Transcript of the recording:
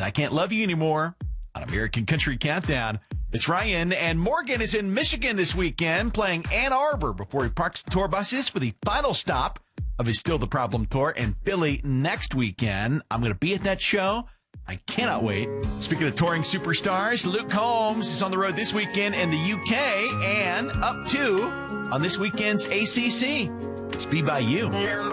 I Can't Love You Anymore on American Country Countdown. It's Ryan, and Morgan is in Michigan this weekend playing Ann Arbor before he parks the tour buses for the final stop of his Still the Problem tour in Philly next weekend. I'm going to be at that show. I cannot wait. Speaking of touring superstars, Luke Combs is on the road this weekend in the UK and up to on this weekend's ACC. It's Be By You.